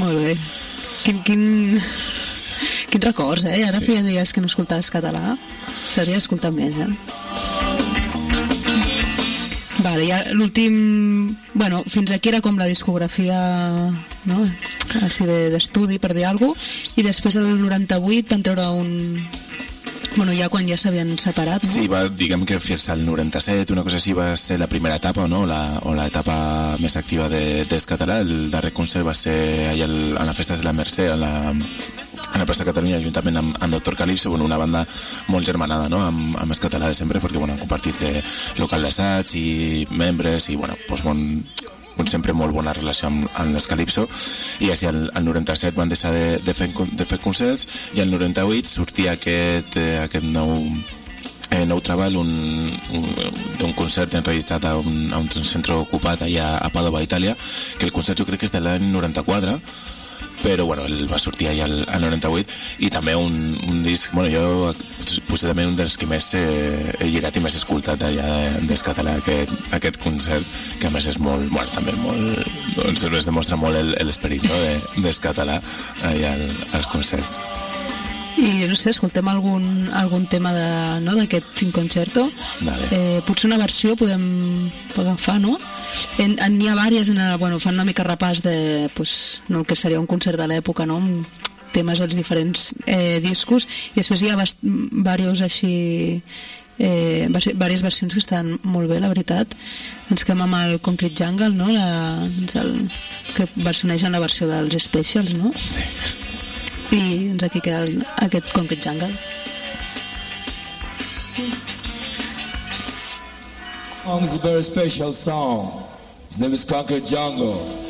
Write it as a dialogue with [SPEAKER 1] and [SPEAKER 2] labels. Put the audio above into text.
[SPEAKER 1] Molt bé. Quins records, eh? Ara feia dies que no escoltaves català. S'hauria d'escoltar més, eh? Vale, ja l'últim... Bueno, fins aquí era com la discografia, no? Així d'estudi, per dir alguna cosa, i després el 98 van treure un... Bueno, ja quan ja s'havien separat, no?
[SPEAKER 2] Sí, diguem que fins al 97, una cosa així, va ser la primera etapa, no? O la etapa més activa d'Escatalà. El darrer concert va ser allà a les festes de la Mercè, a la plaça de Catalunya, juntament amb Dr. Calypso, bueno, una banda molt germanada, no? amb Escatalà de sempre, perquè bueno, han compartit local d'assaig i membres, i bueno, doncs sempre molt bona relació amb les Calypso, i així al 97 van deixar de fer concerts, i al 98 sortia aquest nou treball d'un concert realitzat a un centre ocupat allà a Padova, Itàlia, que el concert jo crec que és de l'any 94, però bueno, ell va sortir allà al 98, i també un disc, bueno, jo potser també un dels que més he lligat i més escoltat allà d'Escatalà, aquest concert, que a més és molt, bueno, també molt, doncs es demostra molt l'esperit, no?, d'Escatalà allà als concerts.
[SPEAKER 1] I no sé, escoltem algun tema d'aquest Fin Concerto. Potser una versió podem agafar, no? N'hi ha diverses, bueno, fan una mica repàs de pues, no, el que seria un concert de l'època, no? Temes dels diferents discos, i després hi ha diversos així diverses versions que estan molt bé, la veritat. Ens quedem amb el Concrete Jungle, no? Que versionegen la versió dels Specials, no?
[SPEAKER 2] Sí.
[SPEAKER 1] I doncs aquí queda aquest Concrete Jungle.
[SPEAKER 3] It's a very special song. His name is Concrete Jungle.